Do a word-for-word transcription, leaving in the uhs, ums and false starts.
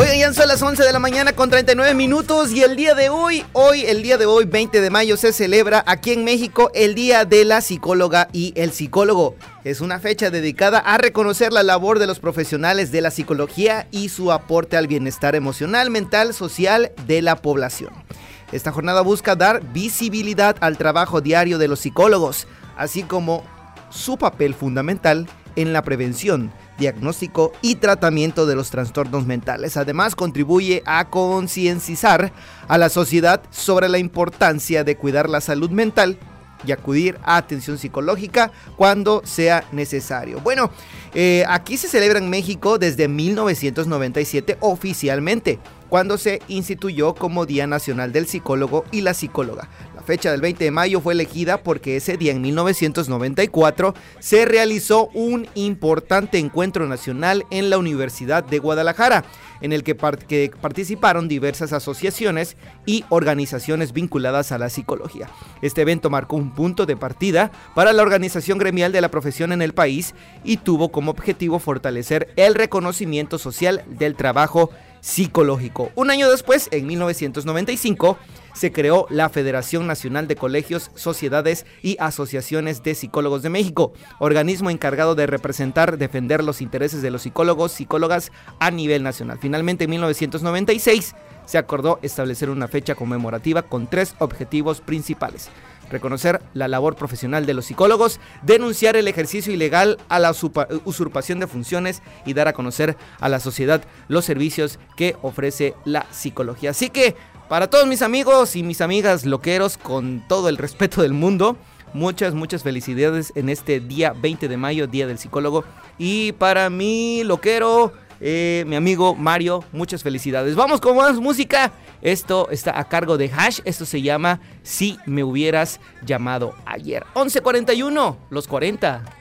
Oigan, ya son las once de la mañana con treinta y nueve minutos y el día de hoy, hoy, el día de hoy, veinte de mayo, se celebra aquí en México el Día de la Psicóloga y el Psicólogo. Es una fecha dedicada a reconocer la labor de los profesionales de la psicología y su aporte al bienestar emocional, mental, social de la población. Esta jornada busca dar visibilidad al trabajo diario de los psicólogos, así como su papel fundamental en la prevención, diagnóstico y tratamiento de los trastornos mentales. Además, contribuye a concienciar a la sociedad sobre la importancia de cuidar la salud mental y acudir a atención psicológica cuando sea necesario. Bueno, eh, aquí se celebra en México desde mil novecientos noventa y siete oficialmente, cuando se instituyó como Día Nacional del Psicólogo y la Psicóloga. La fecha del veinte de mayo fue elegida porque ese día, en mil novecientos noventa y cuatro, se realizó un importante encuentro nacional en la Universidad de Guadalajara, en el que, part- que participaron diversas asociaciones y organizaciones vinculadas a la psicología. Este evento marcó un punto de partida para la organización gremial de la profesión en el país y tuvo como objetivo fortalecer el reconocimiento social del trabajo psicológico. Un año después, en mil novecientos noventa y cinco, se creó la Federación Nacional de Colegios, Sociedades y Asociaciones de Psicólogos de México, organismo encargado de representar, defender los intereses de los psicólogos, psicólogas a nivel nacional. Finalmente, en mil novecientos noventa y seis, se acordó establecer una fecha conmemorativa con tres objetivos principales: reconocer la labor profesional de los psicólogos, denunciar el ejercicio ilegal a la usurpación de funciones y dar a conocer a la sociedad los servicios que ofrece la psicología. Así que, para todos mis amigos y mis amigas loqueros, con todo el respeto del mundo, muchas, muchas felicidades en este día veinte de mayo, Día del Psicólogo. Y para mi loquero, eh, mi amigo Mario, muchas felicidades. Vamos con más música. Esto está a cargo de Hash. Esto se llama Si Me Hubieras Llamado Ayer. once cuarenta y uno, los cuarenta.